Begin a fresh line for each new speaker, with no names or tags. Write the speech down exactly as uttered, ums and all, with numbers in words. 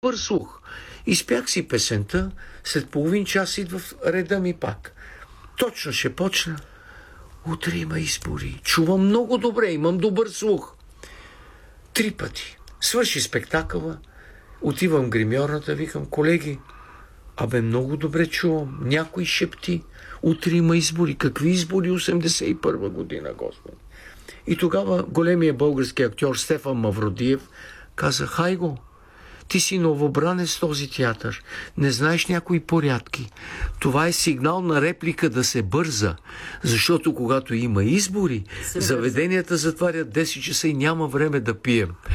добър слух. Изпях си песента, след половин час идва реда ми пак. Точно ще почна. Утре има избори. Чувам много добре, имам добър слух. Три пъти. Свърши спектакъла, отивам в гримьорната, викам: колеги, абе много добре чувам. Някой шепти: утре има избори. Какви избори? осемдесет и първа година, Господи. И тогава големия български актьор Стефан Мавродиев каза: Хайго, ти си новобранец в този театър. Не знаеш някои порядки. Това е сигнал на реплика да се бърза. Защото когато има избори, заведенията затварят десет часа и няма време да пием.